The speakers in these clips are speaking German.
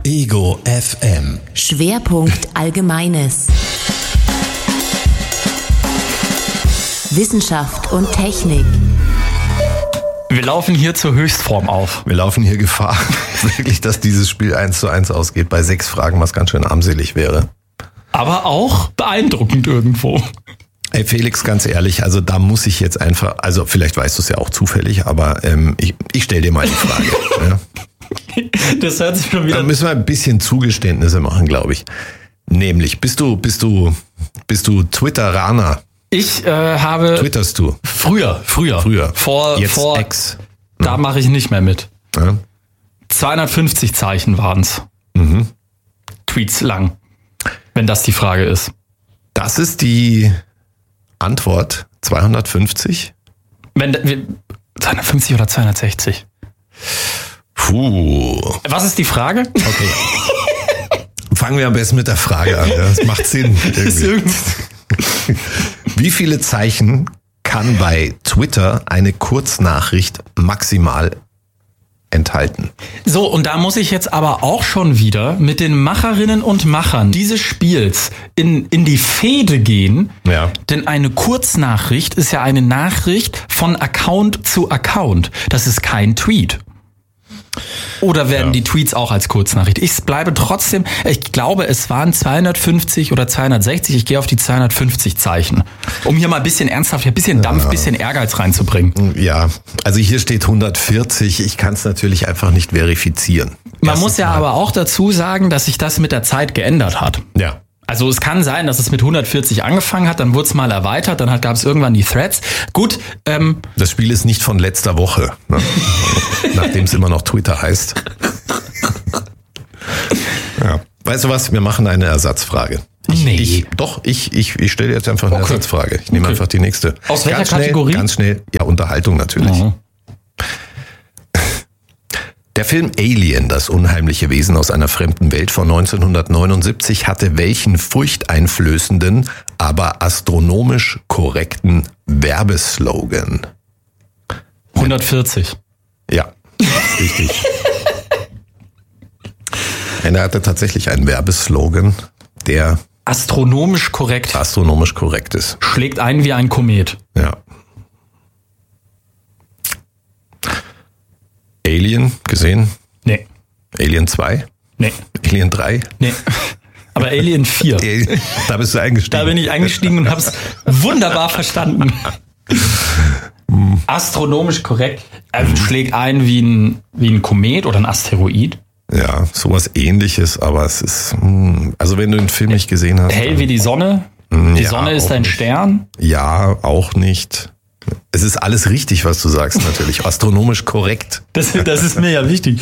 Ego FM. Schwerpunkt Allgemeines. Wissenschaft und Technik. Wir laufen hier zur Höchstform auf. Wir laufen hier Gefahr, wirklich, dass dieses Spiel 1:1 ausgeht bei 6 Fragen, was ganz schön armselig wäre. Aber auch beeindruckend irgendwo. Ey Felix, ganz ehrlich, also da muss ich jetzt einfach, also vielleicht weißt du es ja auch zufällig, aber ich stelle dir mal die Frage. Ja. Das hört sich schon wieder... Da müssen wir ein bisschen Zugeständnisse machen, glaube ich. Nämlich, bist du Twitteraner? Ich habe... Twitterst du? Früher. Vor X. Da mache ich nicht mehr mit. Ja. 250 Zeichen waren's. Tweets lang. Wenn das die Frage ist. Das ist die Antwort. 250? 250 oder 260? Puh. Was ist die Frage? Okay. Fangen wir am besten mit der Frage an. Ja. Das macht Sinn. Irgendwie. Wie viele Zeichen kann bei Twitter eine Kurznachricht maximal enthalten? So, und da muss ich jetzt aber auch schon wieder mit den Macherinnen und Machern dieses Spiels in die Fehde gehen. Ja. Denn eine Kurznachricht ist ja eine Nachricht von Account zu Account. Das ist kein Tweet. Oder werden die Tweets auch als Kurznachricht? Ich bleibe trotzdem, ich glaube, es waren 250 oder 260. Ich gehe auf die 250 Zeichen. Um hier mal ein bisschen ernsthaft, ein bisschen Dampf, ein bisschen Ehrgeiz reinzubringen. Ja, also hier steht 140. Ich kann es natürlich einfach nicht verifizieren. Man muss ja aber auch dazu sagen, dass sich das mit der Zeit geändert hat. Ja. Also es kann sein, dass es mit 140 angefangen hat, dann wurde es mal erweitert, dann gab es irgendwann die Threads. Gut. Das Spiel ist nicht von letzter Woche, ne? Nachdem es immer noch Twitter heißt. Ja. Weißt du was, wir machen eine Ersatzfrage. Ich stelle jetzt einfach eine Ersatzfrage. Ich nehme einfach die nächste. Aus welcher Kategorie? Ganz schnell, ja, Unterhaltung natürlich. Mhm. Der Film Alien, das unheimliche Wesen aus einer fremden Welt von 1979, hatte welchen furchteinflößenden, aber astronomisch korrekten Werbeslogan? 140. Ja, richtig. Er hatte tatsächlich einen Werbeslogan, der astronomisch korrekt ist. Schlägt ein wie ein Komet. Ja. Alien gesehen? Nee. Alien 2? Nee. Alien 3? Nee. Aber Alien 4. Da bist du eingestiegen. Da bin ich eingestiegen und hab's wunderbar verstanden. Astronomisch korrekt. Also schlägt ein wie ein Komet oder ein Asteroid. Ja, sowas Ähnliches, aber es ist, also wenn du den Film nicht gesehen hast. Hell wie die Sonne. Die Sonne ist ein Stern. Ja, auch nicht. Es ist alles richtig, was du sagst, natürlich. Astronomisch korrekt. Das ist mir ja wichtig.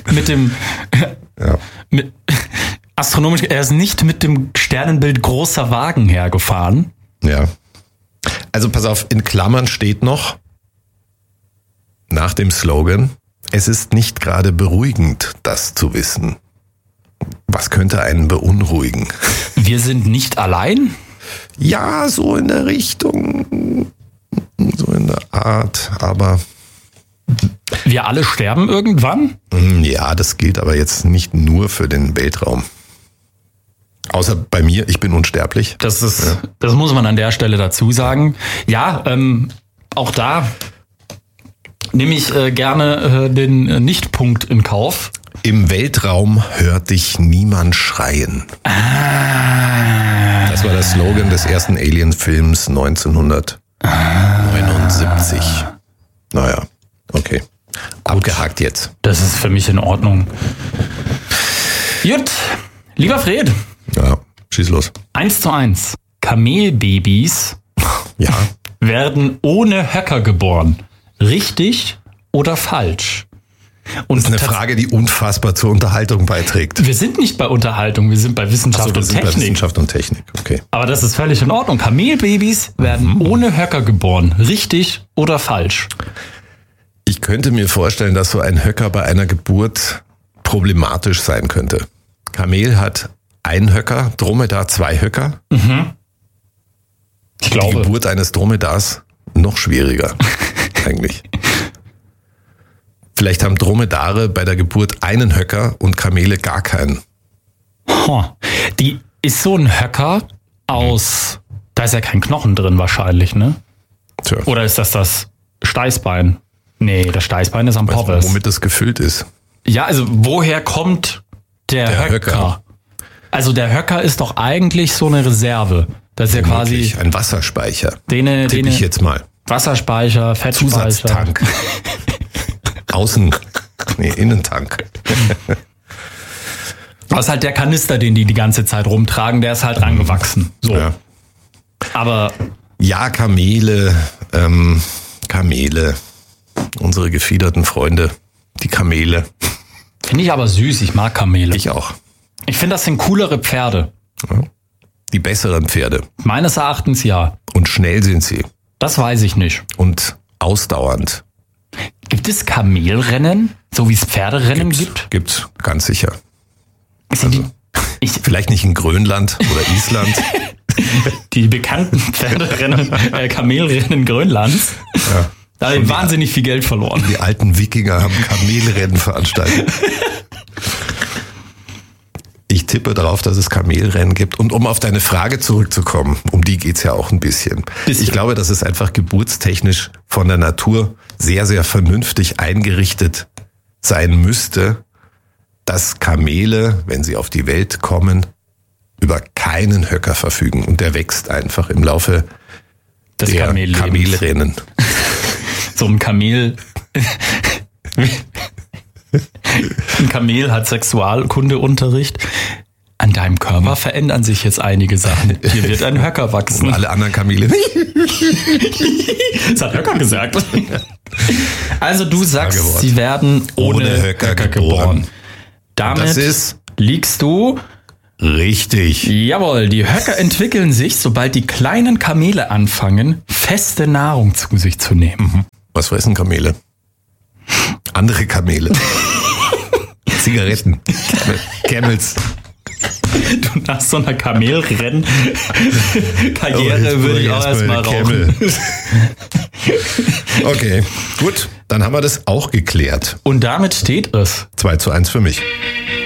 Astronomisch, er ist nicht mit dem Sternenbild großer Wagen hergefahren. Ja. Also pass auf, in Klammern steht noch, nach dem Slogan, es ist nicht gerade beruhigend, das zu wissen. Was könnte einen beunruhigen? Wir sind nicht allein? Ja, so in der Richtung, so in der Art, aber... Wir alle sterben irgendwann? Ja, das gilt aber jetzt nicht nur für den Weltraum. Außer bei mir, ich bin unsterblich. Das muss man an der Stelle dazu sagen. Ja, auch da nehme ich gerne den Nichtpunkt in Kauf. Im Weltraum hört dich niemand schreien. Das war der Slogan des ersten Alien-Films 1979. Naja, okay. Abgehakt jetzt. Das ist für mich in Ordnung. Gut, lieber Fred. Ja, schieß los. 1:1. Kamelbabys werden ohne Höcker geboren. Richtig oder falsch? Und das ist eine Frage, die unfassbar zur Unterhaltung beiträgt. Wir sind nicht bei Unterhaltung, wir sind bei Wissenschaft und Technik. Bei Wissenschaft und Technik, okay. Aber das ist völlig in Ordnung. Kamelbabys werden ohne Höcker geboren. Richtig oder falsch? Ich könnte mir vorstellen, dass so ein Höcker bei einer Geburt problematisch sein könnte. Kamel hat einen Höcker, Dromedar 2 Höcker. Ich glaube. Die Geburt eines Dromedars noch schwieriger, eigentlich. Vielleicht haben Dromedare bei der Geburt einen Höcker und Kamele gar keinen. Die ist so ein Höcker aus, da ist ja kein Knochen drin wahrscheinlich, ne? Tja. Oder ist das Steißbein? Nee, das Steißbein ist am Weißt du, Pommes. womit das gefüllt ist? Ja, also woher kommt der Höcker? Also der Höcker ist doch eigentlich so eine Reserve. Das ist ja quasi Möglich. Ein Wasserspeicher. Tippe ich jetzt mal. Wasserspeicher, Fettspeicher. Zusatztank. Innentank. Das ist halt der Kanister, den die ganze Zeit rumtragen, der ist halt rangewachsen. So. Ja. Aber Ja, Kamele. Unsere gefiederten Freunde. Die Kamele. finde ich aber süß, ich mag Kamele. Ich auch. Ich finde, das sind coolere Pferde. Die besseren Pferde. Meines Erachtens ja. Und schnell sind sie. Das weiß ich nicht. Und ausdauernd. Gibt es Kamelrennen, so wie es Pferderennen gibt? Gibt's, ganz sicher. Sind Vielleicht nicht in Grönland oder Island. die bekannten Pferderennen, Kamelrennen Grönlands, da haben wahnsinnig viel Geld verloren. Die alten Wikinger haben Kamelrennen veranstaltet. Ich tippe darauf, dass es Kamelrennen gibt. Und um auf deine Frage zurückzukommen, um die geht's ja auch ein bisschen. Ich glaube, dass es einfach geburtstechnisch von der Natur sehr, sehr vernünftig eingerichtet sein müsste, dass Kamele, wenn sie auf die Welt kommen, über keinen Höcker verfügen. Und der wächst einfach im Laufe Das der Kamelrennen. So ein Kamel. Ein Kamel hat Sexualkundeunterricht. An deinem Körper verändern sich jetzt einige Sachen. Hier wird ein Höcker wachsen. Und alle anderen Kamele. Das hat Höcker gesagt. Also du sagst, sie werden ohne Höcker geboren. Damit liegst du richtig. Jawohl, die Höcker entwickeln sich, sobald die kleinen Kamele anfangen, feste Nahrung zu sich zu nehmen. Was fressen Kamele? Andere Kamele. Zigaretten. Camels. Du nach so einer Kamelrennen-Karriere würde ich auch erstmal rauchen. Okay, gut. Dann haben wir das auch geklärt. Und damit steht es 2:1 für mich.